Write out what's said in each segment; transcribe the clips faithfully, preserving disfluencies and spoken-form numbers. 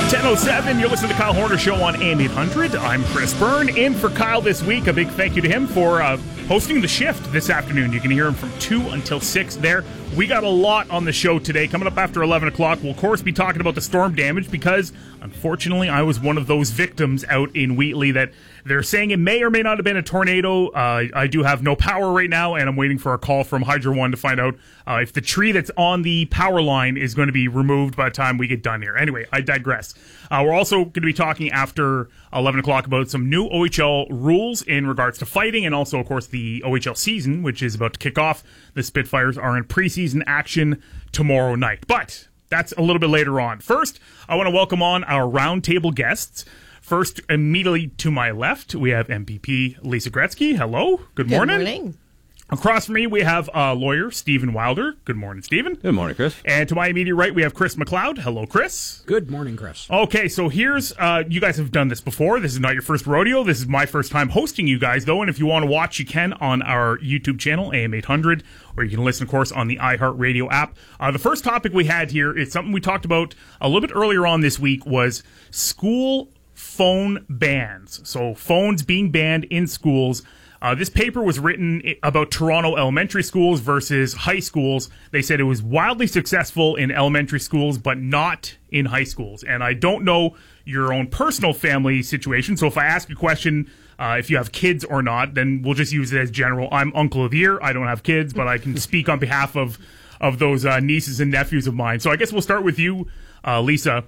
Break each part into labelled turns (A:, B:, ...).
A: ten oh seven, you're listening to Kyle Horner Show on A M eight hundred. I'm Chris Byrne, in for Kyle this week. A big thank you to him for uh, hosting the shift this afternoon. You can hear him from two until six there. We got a lot on the show today. Coming up after eleven o'clock, we'll of course be talking about the storm damage because, unfortunately, I was one of those victims out in Wheatley that they're saying it may or may not have been a tornado. Uh, I do have no power right now, and I'm waiting for a call from Hydro One to find out uh, if the tree that's on the power line is going to be removed by the time we get done here. Anyway, I digress. Uh, we're also going to be talking after eleven o'clock about some new O H L rules in regards to fighting, and also, of course, the O H L season, which is about to kick off. The Spitfires are in preseason action tomorrow night. But that's a little bit later on. First, I want to welcome on our roundtable guests. First, immediately to my left, we have M P P Lisa Gretzky. Hello. Good morning.
B: Good morning.
A: Across from me, we have uh, lawyer Stephen Wilder. Good morning, Stephen.
C: Good morning, Chris.
A: And to my immediate right, we have Chris McLeod. Hello, Chris.
D: Good morning, Chris.
A: Okay, so here's, uh, you guys have done this before. This is not your first rodeo. This is my first time hosting you guys, though. And if you want to watch, you can on our YouTube channel, A M eight hundred, or you can listen, of course, on the iHeartRadio app. Uh, the first topic we had here is something we talked about a little bit earlier on this week, was school phone bans. So phones being banned in schools. Uh, this paper was written about Toronto elementary schools versus high schools. They said it was wildly successful in elementary schools, but not in high schools. And I don't know your own personal family situation, so if I ask a question, uh, if you have kids or not, then we'll just use it as general. I'm uncle of the year. I don't have kids, but I can speak on behalf of, of those uh, nieces and nephews of mine. So I guess we'll start with you, uh, Lisa.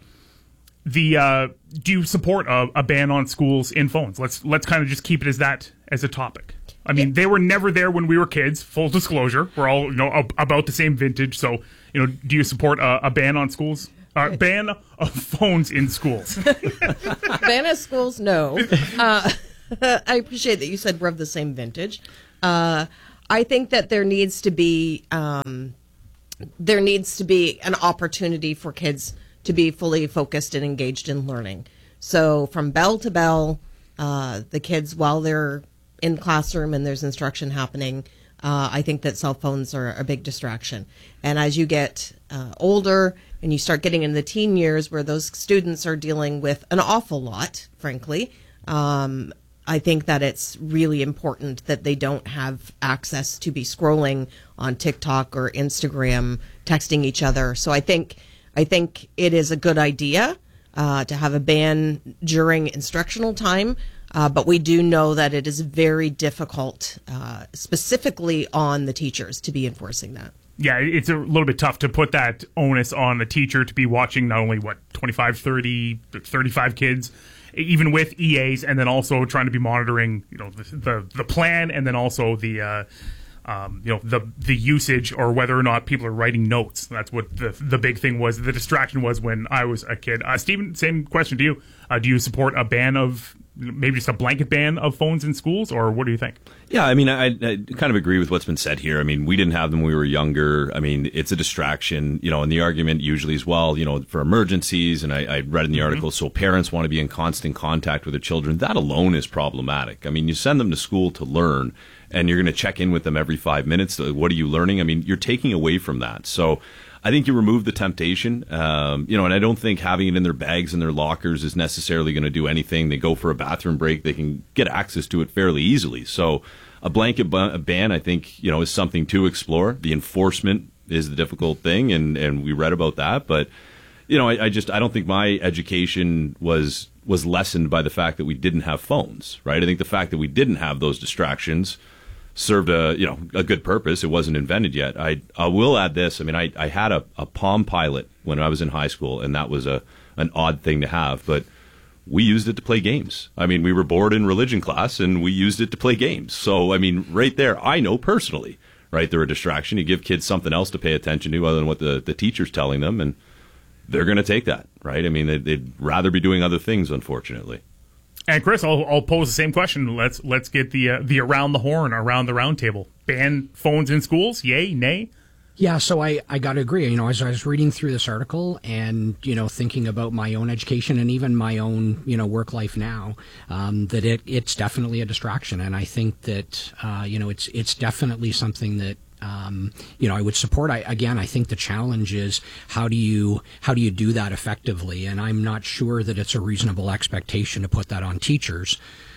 A: The uh, do you support a, a ban on schools in phones? Let's let's kind of just keep it as that as a topic. I mean, they were never there when we were kids. Full disclosure, we're all you know ab- about the same vintage. So, you know, do you support a, a ban on schools? Uh, ban of phones in schools.
B: Ban of schools, no. Uh, I appreciate that you said we're of the same vintage. Uh, I think that there needs to be um, there needs to be an opportunity for kids to be fully focused and engaged in learning. So from bell to bell, uh, the kids, while they're in the classroom and there's instruction happening, uh, I think that cell phones are a big distraction. And as you get uh, older and you start getting into the teen years where those students are dealing with an awful lot, frankly, um, I think that it's really important that they don't have access to be scrolling on TikTok or Instagram, texting each other. So I think I think it is a good idea uh, to have a ban during instructional time, uh, but we do know that it is very difficult, uh, specifically on the teachers, to be enforcing that.
A: Yeah, it's a little bit tough to put that onus on a teacher to be watching not only, what, twenty-five, thirty, thirty-five kids, even with E As, and then also trying to be monitoring, you know, the the, the plan, and then also the uh, um, you know the the usage, or whether or not people are writing notes. That's what the the big thing was. The distraction was when I was a kid. Uh, Stephen, same question to you. Uh, do you support a ban of, maybe just a blanket ban of phones in schools, or what do you think?
C: Yeah, I mean, I, I kind of agree with what's been said here. I mean, we didn't have them when we were younger. I mean, it's a distraction, you know, and the argument usually is, well, you know, for emergencies, and I, I read in the article, mm-hmm. so parents want to be in constant contact with their children. That alone is problematic. I mean, you send them to school to learn, and you're going to check in with them every five minutes. What are you learning? I mean, you're taking away from that. So I think you remove the temptation, um, you know, and I don't think having it in their bags and their lockers is necessarily going to do anything. They go for a bathroom break, they can get access to it fairly easily. So a blanket ban, I think, you know, is something to explore. The enforcement is the difficult thing, and, and we read about that. But, you know, I, I just I don't think my education was was lessened by the fact that we didn't have phones, right? I think the fact that we didn't have those distractions served a you know a good purpose. It wasn't invented yet. I I will add this. I mean, I, I had a, a Palm Pilot when I was in high school, and that was a an odd thing to have, but we used it to play games. I mean, we were bored in religion class, and we used it to play games. So, I mean, right there, I know personally, right, they're a distraction. You give kids something else to pay attention to other than what the, the teacher's telling them, and they're going to take that, right? I mean, they'd, they'd rather be doing other things, unfortunately.
A: And Chris, I'll, I'll pose the same question. Let's let's get the uh, the around the horn, around the round table. Ban phones in schools? Yay, nay?
D: Yeah, so I, I got to agree. You know, as I was reading through this article and, you know, thinking about my own education and even my own, you know, work life now, um, that it it's definitely a distraction. And I think that, uh, you know, it's it's definitely something that um, you know, I would support. I, again, I think the challenge is how do you how do you do that effectively? And I'm not sure that it's a reasonable expectation to put that on teachers.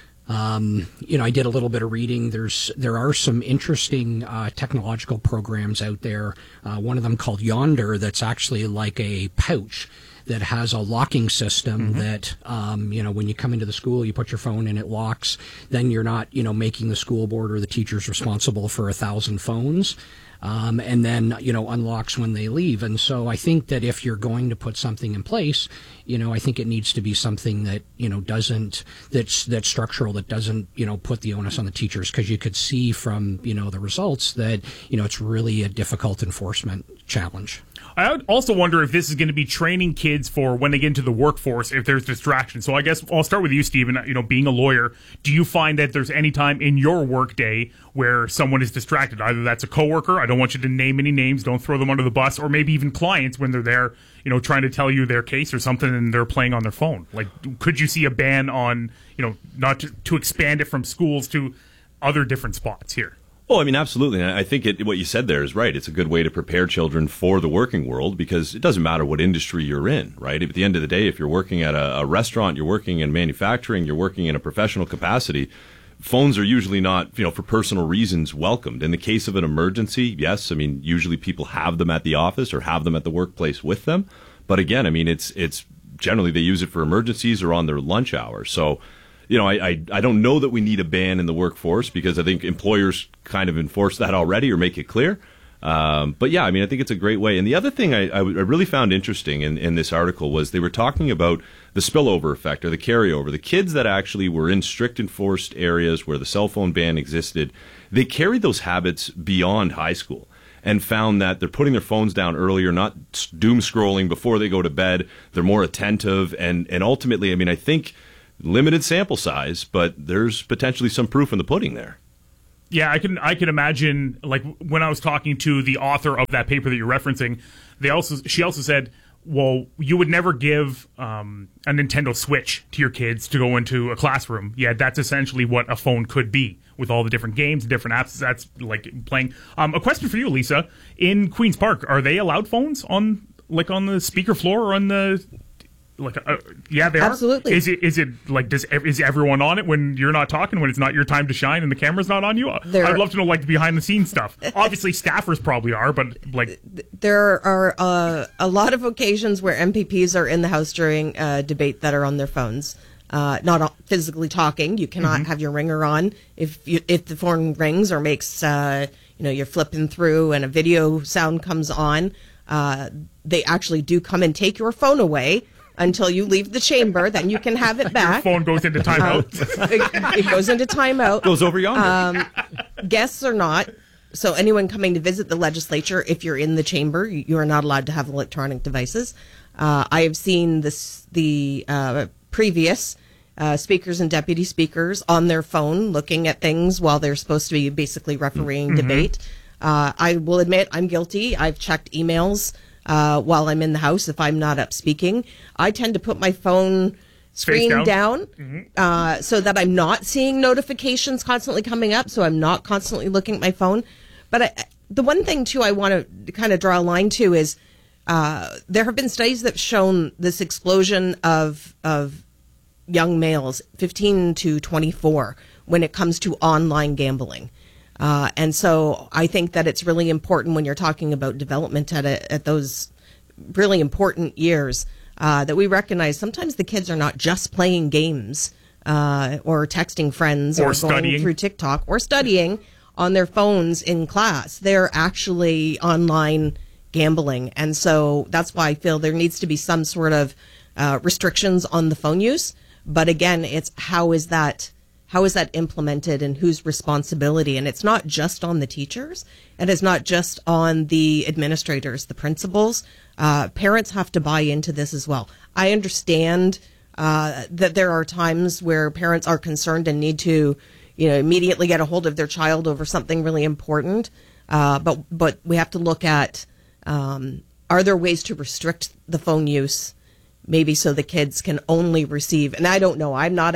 D: Um, you know, I did a little bit of reading. There's there are some interesting uh, technological programs out there. Uh, one of them called Yonder, that's actually like a pouch that has a locking system mm-hmm. that, um, you know, when you come into the school, you put your phone in, it locks. Then you're not, you know, making the school board or the teachers responsible for a thousand phones. Um, and then, you know, unlocks when they leave. And so I think that if you're going to put something in place, you know, I think it needs to be something that, you know, doesn't, that's, that's structural, that doesn't, you know, put the onus on the teachers. Because you could see from, you know, the results that, you know, it's really a difficult enforcement challenge.
A: I would also wonder if this is going to be training kids for when they get into the workforce, if there's distraction. So I guess I'll start with you, Stephen. You know, being a lawyer, do you find that there's any time in your workday where someone is distracted? Either that's a coworker, I don't want you to name any names, don't throw them under the bus, or maybe even clients when they're there, you know, trying to tell you their case or something and they're playing on their phone. Like, could you see a ban on, you know, not to, to expand it from schools to other different spots here?
C: Oh, I mean, absolutely. And I think it, what you said there is right. It's a good way to prepare children for the working world because it doesn't matter what industry you're in, right? At the end of the day, if you're working at a, a restaurant, you're working in manufacturing, you're working in a professional capacity, phones are usually not, you know, for personal reasons welcomed. In the case of an emergency, yes, I mean, usually people have them at the office or have them at the workplace with them. But again, I mean, it's it's generally they use it for emergencies or on their lunch hour. So, you know, I, I I don't know that we need a ban in the workforce because I think employers kind of enforce that already or make it clear. Um, but yeah, I mean, I think it's a great way. And the other thing I, I really found interesting in, in this article was they were talking about the spillover effect or the carryover. The kids that actually were in strict enforced areas where the cell phone ban existed, they carried those habits beyond high school and found that they're putting their phones down earlier, not doom scrolling before they go to bed. They're more attentive. And, and ultimately, I mean, I think limited sample size, but there's potentially some proof in the pudding there.
A: Yeah, I can I can imagine, like, when I was talking to the author of that paper that you're referencing, they also she also said, well, you would never give um, a Nintendo Switch to your kids to go into a classroom. Yeah, that's essentially what a phone could be with all the different games, different apps. That's like playing. Um, a question for you, Lisa. In Queen's Park, are they allowed phones on, like, on the speaker floor or on the... Like, uh, yeah, they
B: Absolutely.
A: are. Is it? Is it like? Does is everyone on it when you're not talking? When it's not your time to shine and the camera's not on you?
B: There,
A: I'd love to know, like, the behind the scenes stuff. Obviously, staffers probably are, but like,
B: there are uh, a lot of occasions where M P Ps are in the House during uh, debate that are on their phones, uh, not physically talking. You cannot mm-hmm. have your ringer on if you, if the phone rings or makes uh, you know you're flipping through and a video sound comes on. Uh, they actually do come and take your phone away until you leave the chamber, then you can have it back.
A: Your phone goes into timeout.
B: Um, it, it goes into timeout.
C: Goes over yonder.
B: Um, guests or not, so anyone coming to visit the legislature, if you're in the chamber, you are not allowed to have electronic devices. Uh, I have seen this, the uh, previous uh, speakers and deputy speakers on their phone looking at things while they're supposed to be basically refereeing mm-hmm. debate. Uh, I will admit I'm guilty. I've checked emails Uh, while I'm in the House, if I'm not up speaking. I tend to put my phone screen
A: down,
B: down
A: mm-hmm.
B: uh, so that I'm not seeing notifications constantly coming up, so I'm not constantly looking at my phone. But I, the one thing, too, I want to kind of draw a line to is uh, there have been studies that have shown this explosion of, of young males, fifteen to twenty-four, when it comes to online gambling. Uh, and so I think that it's really important when you're talking about development at a, at those really important years uh, that we recognize sometimes the kids are not just playing games uh, or texting friends
A: or,
B: or
A: studying.
B: going through TikTok or studying on their phones in class. They're actually online gambling. And so that's why I feel there needs to be some sort of uh, restrictions on the phone use. But again, it's how is that How is that implemented and whose responsibility? And it's not just on the teachers. And it's not just on the administrators, the principals. Uh, parents have to buy into this as well. I understand uh, that there are times where parents are concerned and need to, you know, immediately get a hold of their child over something really important. Uh, but but we have to look at, um, are there ways to restrict the phone use, maybe so the kids can only receive, and I don't know, I'm not a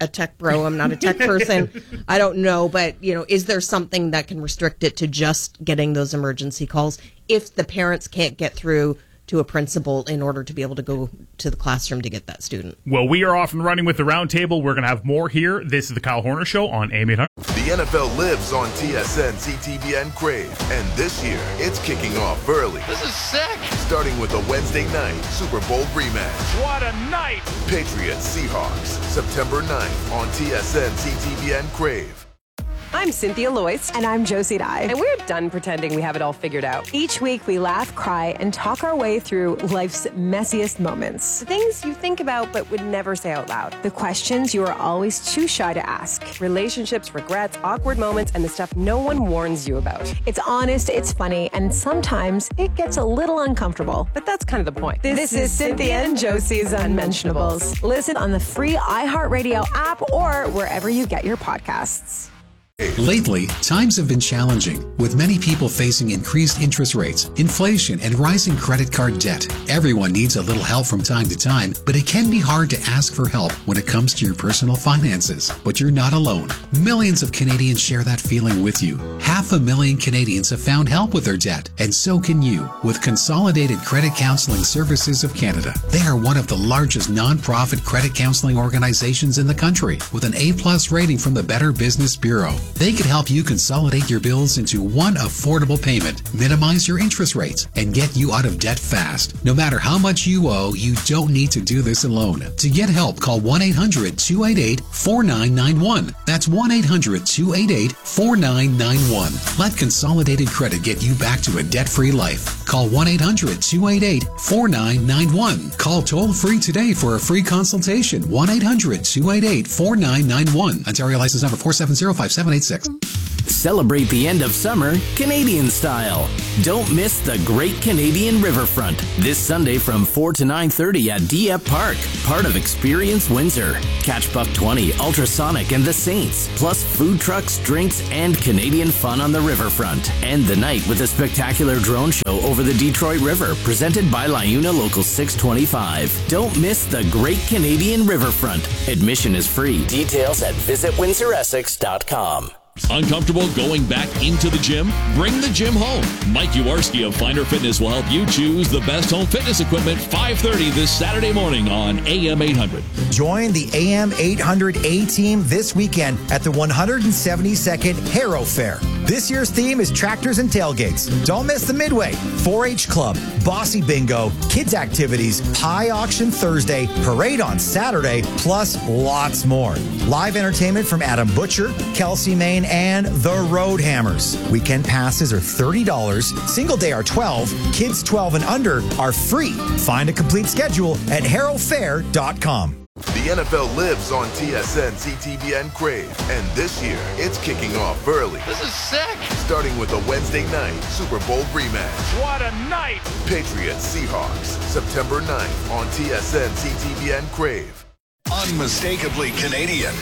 B: a tech bro. I'm not a tech person. I don't know. But, you know, is there something that can restrict it to just getting those emergency calls if the parents can't get through to a principal in order to be able to go to the classroom to get that student?
A: Well, we are off and running with the roundtable. We're going to have more here. This is the Kyle Horner Show on A M eight hundred.
E: The N F L lives on T S N, C T V, and Crave. And this year, it's kicking off early.
F: This is sick.
E: Starting with a Wednesday night Super Bowl rematch.
A: What a night!
E: Patriots Seahawks, September ninth on T S N, C T V, and Crave.
G: I'm Cynthia Loyce.
H: And I'm Josie Dye.
G: And we're done pretending we have it all figured out.
H: Each week we laugh, cry, and talk our way through life's messiest moments.
G: The things you think about but would never say out loud.
H: The questions you are always too shy to ask.
G: Relationships, regrets, awkward moments, and the stuff no one warns you about.
H: It's honest, it's funny, and sometimes it gets a little uncomfortable.
G: But that's kind of the point.
H: This, this is Cynthia and Josie's Unmentionables. Listen on the free iHeartRadio app or wherever you get your podcasts.
I: Lately, times have been challenging, with many people facing increased interest rates, inflation, and rising credit card debt. Everyone needs a little help from time to time, but it can be hard to ask for help when it comes to your personal finances. But you're not alone. Millions of Canadians share that feeling with you. Half a million Canadians have found help with their debt, and so can you, with Consolidated Credit Counseling Services of Canada. They are one of the largest non-profit credit counseling organizations in the country, with an A-plus rating from the Better Business Bureau. They can help you consolidate your bills into one affordable payment, minimize your interest rates, and get you out of debt fast. No matter how much you owe, you don't need to do this alone. To get help, call one eight hundred two eight eight four nine nine one. That's one eight hundred two eight eight four nine nine one. Let Consolidated Credit get you back to a debt-free life. Call one eight hundred two eight eight four nine nine one. Call toll-free today for a free consultation. one eight hundred two eight eight four nine nine one. Ontario license number four seven zero five seven eight six.
J: Celebrate the end of summer Canadian style. Don't miss the Great Canadian Riverfront this Sunday from four to nine thirty at Dieppe Park, part of Experience Windsor. Catch Buck twenty, Ultrasonic, and the Saints, plus food trucks, drinks, and Canadian fun on the riverfront. End the night with a spectacular drone show over the Detroit River, presented by LiUNA Local six twenty-five. Don't miss the Great Canadian Riverfront. Admission is free. Details at visit windsor essex dot com.
K: Uncomfortable going back into the gym? Bring the gym home. Mike Uwarski of Finder Fitness will help you choose the best home fitness equipment five thirty this Saturday morning on A M eight hundred.
L: Join the A M eight hundred A team this weekend at the one hundred seventy-second Harrow Fair. This year's theme is tractors and tailgates. Don't miss the Midway, four H Club, Bossy Bingo, kids activities, pie auction Thursday, parade on Saturday, plus lots more. Live entertainment from Adam Butcher, Kelsey Main, and the Roadhammers. Weekend passes are thirty dollars, single day are twelve dollars, kids twelve and under are free. Find a complete schedule at harrow fair dot com.
E: The N F L lives on T S N, C T V, and Crave. And this year, it's kicking off early.
F: This is sick.
E: Starting with a Wednesday night Super Bowl rematch.
A: What a night!
E: Patriots Seahawks, September ninth on T S N, C T V, and Crave.
M: Unmistakably Canadian.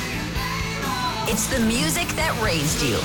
N: It's the music that raised you.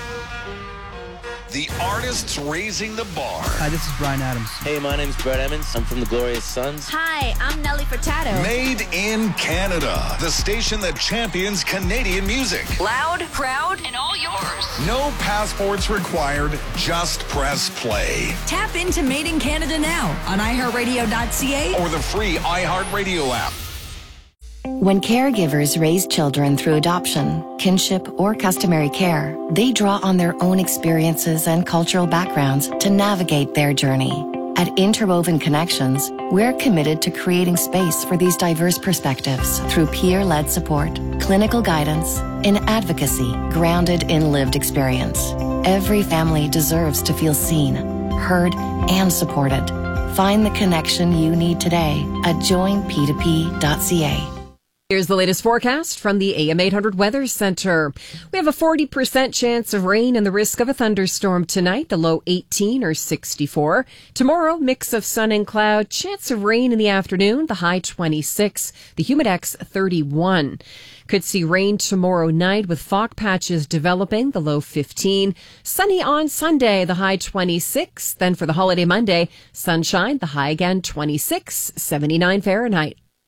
M: The artists raising the bar.
O: Hi, this is Brian Adams.
P: Hey, my name's Brett Emmons. I'm from the Glorious Sons.
N: Hi, I'm Nelly Furtado.
M: Made in Canada. The station that champions Canadian music.
N: Loud, proud, and all yours.
M: No passports required. Just press play.
N: Tap into Made in Canada now on i heart radio dot c a
M: or the free iHeartRadio app.
Q: When caregivers raise children through adoption, kinship, or customary care, they draw on their own experiences and cultural backgrounds to navigate their journey. At Interwoven Connections, we're committed to creating space for these diverse perspectives through peer-led support, clinical guidance, and advocacy grounded in lived experience. Every family deserves to feel seen, heard, and supported. Find the connection you need today at join p two p dot c a.
R: Here's the latest forecast from the A M eight hundred Weather Center. We have a forty percent chance of rain and the risk of a thunderstorm tonight, the low eighteen or sixty-four. Tomorrow, mix of sun and cloud, chance of rain in the afternoon, the high twenty-six, the humidex thirty-one. Could see rain tomorrow night with fog patches developing, the low fifteen. Sunny on Sunday, the high twenty-six. Then for the holiday Monday, sunshine, the high again twenty-six, seventy-nine Fahrenheit.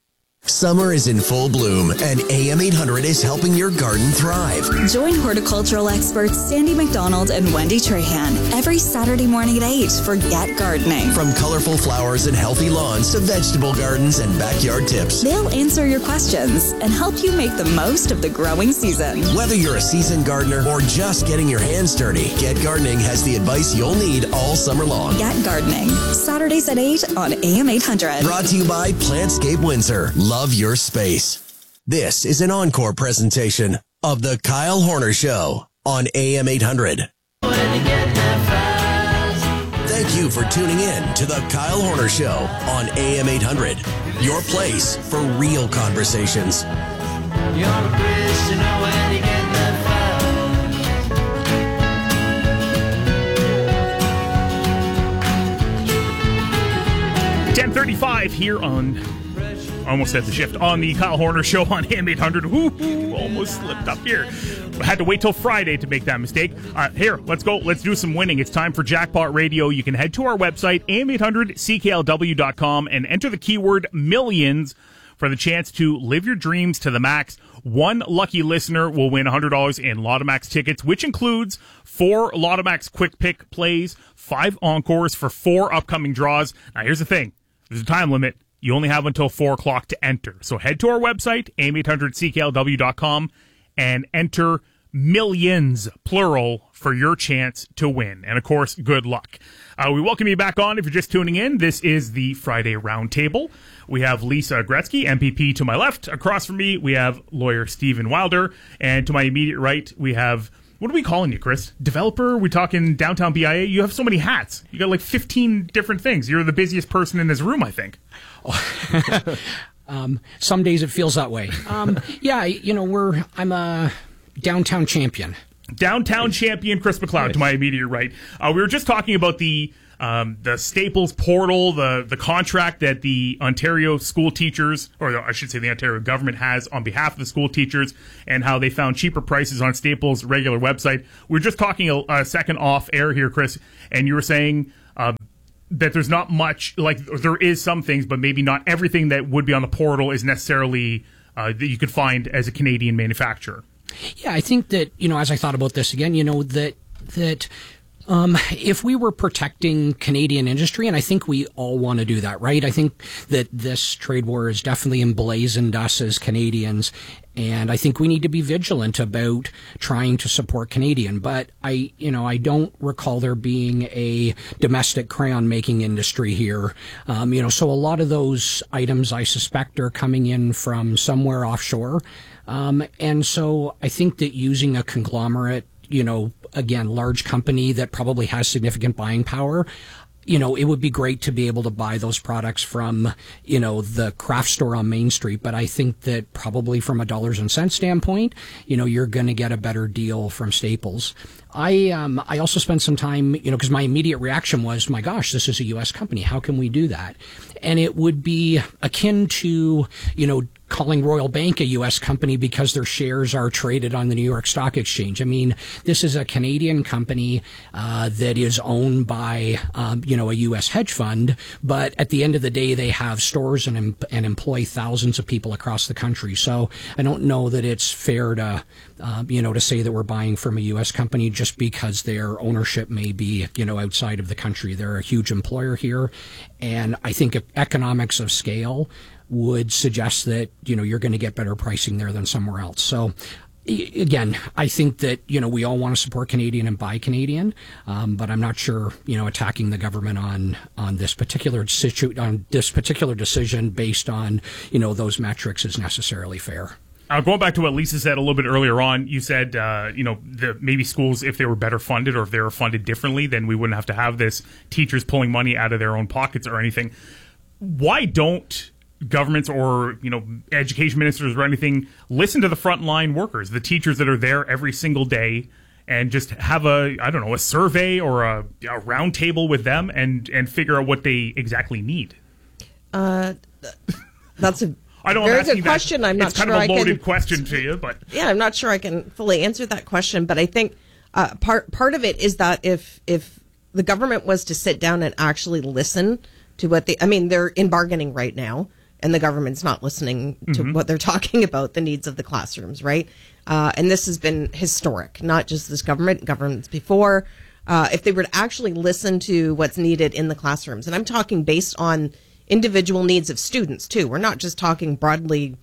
F: Summer is in full bloom, and A M eight hundred is helping your garden thrive.
O: Join horticultural experts Sandy McDonald and Wendy Trahan every Saturday morning at eight for Get Gardening.
F: From colorful flowers and healthy lawns to vegetable gardens and backyard tips,
O: they'll answer your questions and help you make the most of the growing season.
F: Whether you're a seasoned gardener or just getting your hands dirty, Get Gardening has the advice you'll need all summer long.
O: Get Gardening, Saturdays at eight on A M eight hundred.
F: Brought to you by Plantscape Windsor. Love your space. This is an encore presentation of The Kyle Horner Show on A M eight hundred. Thank you for tuning in to The Kyle Horner Show on A M eight hundred, your place for real conversations. You're a prisoner when you get that
A: far. ten thirty-five here on... Almost said the shift on the Kyle Horner Show on A M eight hundred. Woo-hoo, almost slipped up here. Had to wait till Friday to make that mistake. Uh, here, let's go. Let's do some winning. It's time for Jackpot Radio. You can head to our website, A M eight hundred C K L W dot com, and enter the keyword millions for the chance to live your dreams to the max. One lucky listener will win one hundred dollars in Lotomax tickets, which includes four Lotomax quick pick plays, five encores for four upcoming draws. Now, here's the thing. There's a time limit. You only have until four o'clock to enter. So head to our website, A M eight hundred C K L W dot com, and enter millions, plural, for your chance to win. And, of course, good luck. Uh, we welcome you back on if you're just tuning in. This is the Friday Roundtable. We have Lisa Gretzky, M P P, to my left. Across from me, we have lawyer Stephen Wilder. And to my immediate right, we have... What are we calling you, Chris? Developer? We talking downtown B I A? You have so many hats. You got like fifteen different things. You're the busiest person in this room, I think.
D: um, some days it feels that way. Um, yeah, you know, we're I'm a downtown champion.
A: Downtown champion Chris McLeod, to my immediate right. Uh, we were just talking about the um, the Staples portal, the the contract that the Ontario school teachers, or I should say the Ontario government has on behalf of the school teachers, and how they found cheaper prices on Staples' regular website. We were just talking a, a second off air here, Chris, and you were saying uh, that there's not much, like there is some things, but maybe not everything that would be on the portal is necessarily uh, that you could find as a Canadian manufacturer.
D: Yeah, I think that, you know, as I thought about this again, you know, that that um, if we were protecting Canadian industry, and I think we all want to do that, right? I think that this trade war has definitely emblazoned us as Canadians, and I think we need to be vigilant about trying to support Canadian. But I, you know, I don't recall there being a domestic crayon making industry here. Um, you know, so a lot of those items I suspect are coming in from somewhere offshore. Um, and so I think that using a conglomerate, you know, again, large company that probably has significant buying power, you know, it would be great to be able to buy those products from, you know, the craft store on Main Street. But I think that probably from a dollars and cents standpoint, you know, you're going to get a better deal from Staples. I um, I also spent some time, you know, because my immediate reaction was, my gosh, this is a U S company. How can we do that? And it would be akin to, you know, calling Royal Bank a U S company because their shares are traded on the New York Stock Exchange. I mean, this is a Canadian company uh, that is owned by, um, you know, a U S hedge fund, but at the end of the day, they have stores and, em- and employ thousands of people across the country. So I don't know that it's fair to, uh, you know, to say that we're buying from a U S company just because their ownership may be, you know, outside of the country. They're a huge employer here, and I think economics of scale would suggest that, you know, you're going to get better pricing there than somewhere else. So again, I think that, you know, we all want to support Canadian and buy Canadian, um, but I'm not sure, you know, attacking the government on on this particular situ- on this particular decision based on, you know, those metrics is necessarily fair.
A: Uh, going back to what Lisa said a little bit earlier on, you said, uh, you know, the, maybe schools, if they were better funded or if they were funded differently, then we wouldn't have to have this teachers pulling money out of their own pockets or anything. Why don't governments or, you know, education ministers or anything listen to the frontline workers, the teachers that are there every single day, and just have a, I don't know, a survey or a, a round table with them and, and figure out what they exactly need?
B: Uh, that's a
A: I don't
B: very good question.
A: That,
B: I'm not
A: it's kind
B: sure
A: of a
B: I
A: loaded
B: can,
A: question to you, but
B: yeah, I'm not sure I can fully answer that question. But I think uh, part part of it is that if if the government was to sit down and actually listen to what they, I mean, they're in bargaining right now. and the government's not listening to
A: Mhm.
B: what they're talking about, the needs of the classrooms, right? Uh, and this has been historic, not just this government, governments before. Uh, if they were to actually listen to what's needed in the classrooms, and I'm talking based on individual needs of students too. We're not just talking broadly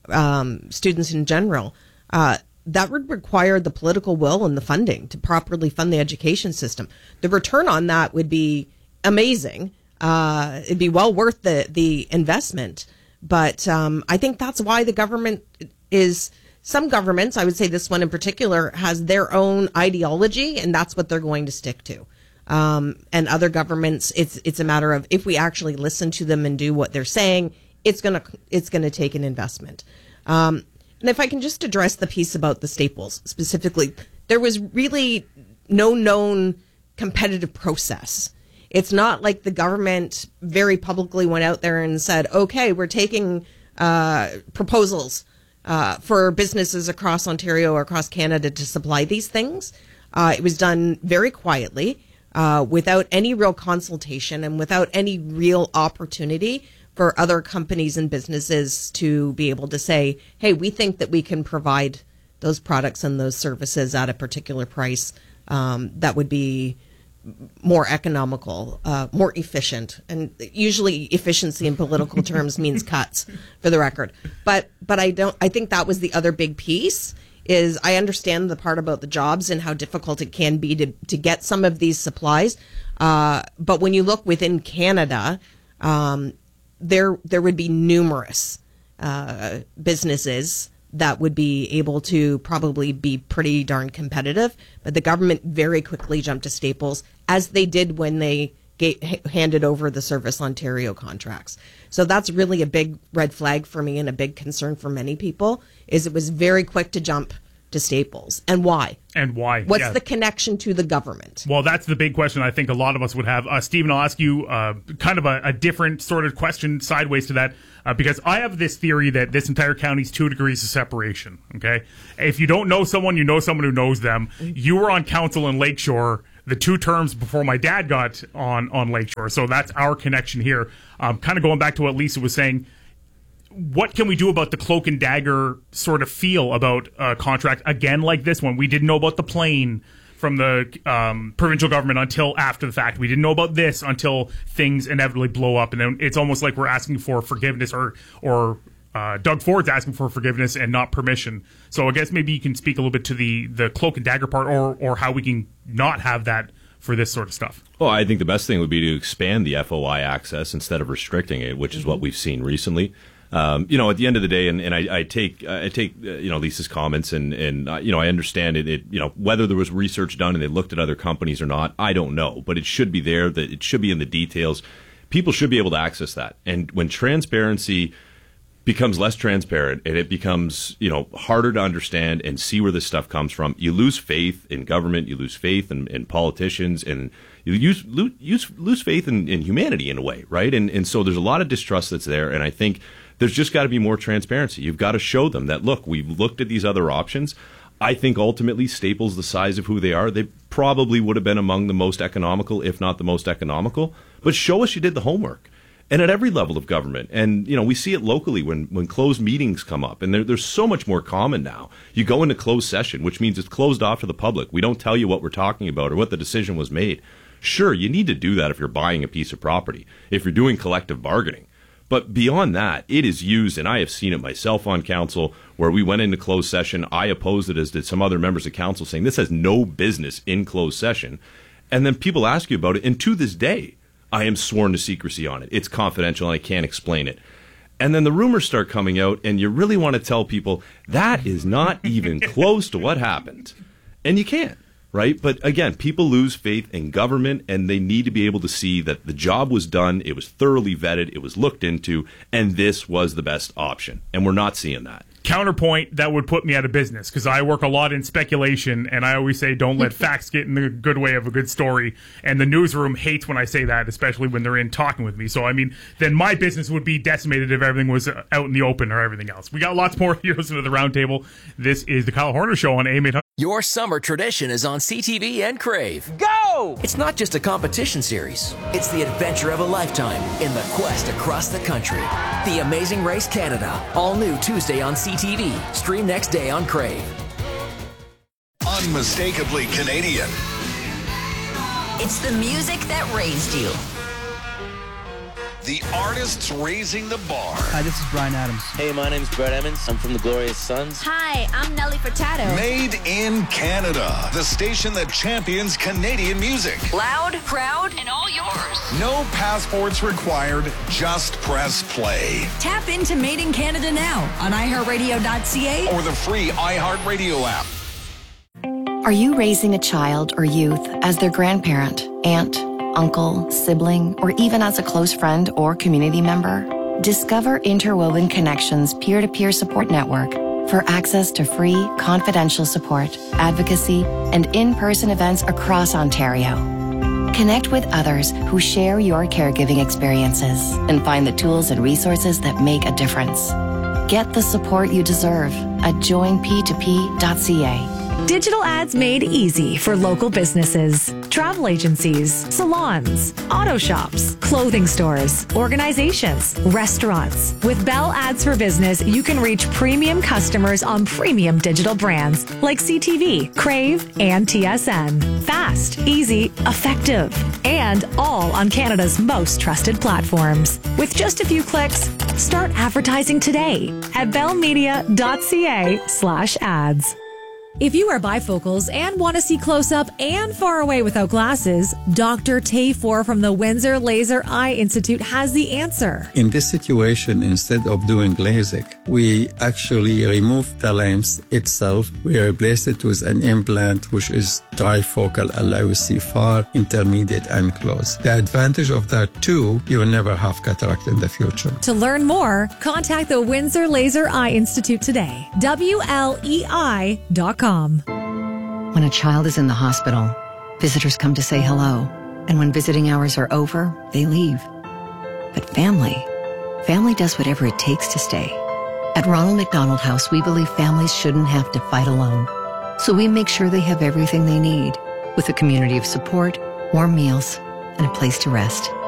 B: um, students in general. Uh, that would require the political will and the funding to properly fund the education system. The return on that would be amazing. Uh, it'd be well worth the, the investment. But um, I think that's why the government is, some governments, I would say this one in particular, has their own ideology, and that's what they're going to stick to. Um, and other governments, it's it's a matter of if we actually listen to them and do what they're saying, it's gonna it's gonna take an investment. Um, and if I can just address the piece about the staples specifically, there was really no known competitive process. It's not like the government very publicly went out there and said, "Okay, we're taking uh, proposals uh, for businesses across Ontario or across Canada to supply these things." Uh, it was done very quietly. Uh, without any real consultation and without any real opportunity for other companies and businesses to be able to say, hey, we think that we can provide those products and those services at a particular price um, that would be more economical, uh, more efficient. And usually efficiency in political terms means cuts, for the record. But but I don't. I think that was the other big piece. Is I understand the part about the jobs and how difficult it can be to, to get some of these supplies. Uh, but when you look within Canada, um, there there would be numerous uh, businesses that would be able to probably be pretty darn competitive. But the government very quickly jumped to staples, as they did when they gave, handed over the Service Ontario contracts. So that's really a big red flag for me and a big concern for many people, is it was very quick to jump to staples. And why?
A: And why?
B: What's
A: Yeah.
B: the connection to the government?
A: Well, that's the big question I think a lot of us would have. Uh, Stephen, I'll ask you uh, kind of a, a different sort of question sideways to that, uh, because I have this theory that this entire county's two degrees of separation, okay? If you don't know someone, you know someone who knows them. You were on council in Lakeshore the two terms before my dad got on, on Lakeshore, so that's our connection here. Um, kind of going back to what Lisa was saying, what can we do about the cloak and dagger sort of feel about a contract again like this one? We didn't know about the plane from the um, provincial government until after the fact. We didn't know about this until things inevitably blow up, and then it's almost like we're asking for forgiveness, or or uh, Doug Ford's asking for forgiveness and not permission. So I guess maybe you can speak a little bit to the the cloak and dagger part, or or how we can not have that for this sort of stuff.
C: Well, I think the best thing would be to expand the F O I access instead of restricting it, which is mm-hmm. what we've seen recently. Um, you know, at the end of the day, and, and I, I take I take uh, you know Lisa's comments, and and uh, you know I understand it, it. You know, whether there was research done and they looked at other companies or not, I don't know, but it should be there. That it should be in the details. People should be able to access that, and when transparency becomes less transparent and it becomes, you know, harder to understand and see where this stuff comes from, you lose faith in government, you lose faith in, in politicians, and you use, lose, lose faith in, in humanity in a way, right? And and so there's a lot of distrust that's there, and I think there's just got to be more transparency. You've got to show them that, look, we've looked at these other options. I think ultimately Staples, the size of who they are, they probably would have been among the most economical, if not the most economical. But show us you did the homework. And at every level of government. And, you know, we see it locally when, when closed meetings come up. And there's so much more common now. You go into closed session, which means it's closed off to the public. We don't tell you what we're talking about or what the decision was made. Sure, you need to do that if you're buying a piece of property, if you're doing collective bargaining. But beyond that, it is used, and I have seen it myself on council, where we went into closed session. I opposed it, as did some other members of council, saying this has no business in closed session. And then people ask you about it, and to this day, I am sworn to secrecy on it. It's confidential, and I can't explain it. And then the rumors start coming out, and you really want to tell people, that is not even close to what happened. And you can't, right? But again, people lose faith in government, and they need to be able to see that the job was done, it was thoroughly vetted, it was looked into, and this was the best option. And we're not seeing that.
A: Counterpoint, that would put me out of business, because I work a lot in speculation, and I always say don't let facts get in the good way of a good story. And the newsroom hates when I say that, especially when they're in talking with me. So, I mean, then my business would be decimated if everything was out in the open or everything else. We got lots more heroes into the roundtable. This is the Kyle Horner Show on A M eight hundred.
J: Your summer tradition is on C T V and Crave.
S: Go! Whoa! It's not just a competition series. It's the adventure of a lifetime in the quest across the country. The Amazing Race Canada. All new Tuesday on C T V. Stream next day on Crave.
M: Unmistakably Canadian.
N: It's the music that raised you.
M: The artists raising the bar.
T: Hi, this is Brian Adams.
P: Hey, my name's Brett Emmons. I'm from the Glorious Sons.
U: Hi, I'm Nelly Furtado.
M: Made in Canada. The station that champions Canadian music.
N: Loud, proud, and all yours.
M: No passports required. Just press play.
N: Tap into Made in Canada now on i heart radio dot c a
M: or the free iHeartRadio app.
Q: Are you raising a child or youth as their grandparent, aunt, uncle, sibling, or even as a close friend or community member? Discover Interwoven Connections peer-to-peer support network for access to free, confidential support, advocacy, and in-person events across Ontario. Connect with others who share your caregiving experiences and find the tools and resources that make a difference. Get the support you deserve at join p two p dot c a.
V: Digital ads made easy for local businesses, travel agencies, salons, auto shops, clothing stores, organizations, restaurants. With Bell Ads for Business, you can reach premium customers on premium digital brands like C T V, Crave, and T S N. Fast, easy, effective, and all on Canada's most trusted platforms. With just a few clicks, start advertising today at bellmedia.ca slash ads.
W: If you are bifocals and want to see close up and far away without glasses, Doctor Tayfor from the Windsor Laser Eye Institute has the answer.
X: In this situation, instead of doing LASIK, we actually remove the lens itself. We replace it with an implant, which is trifocal, allows you to see far, intermediate, and close. The advantage of that too, you will never have cataract in the future.
W: To learn more, contact the Windsor Laser Eye Institute today. W L E I dot com.
Y: When a child is in the hospital, visitors come to say hello. And when visiting hours are over, they leave. But family, family does whatever it takes to stay. At Ronald McDonald House, we believe families shouldn't have to fight alone. So we make sure they have everything they need, with a community of support, warm meals, and a place to rest.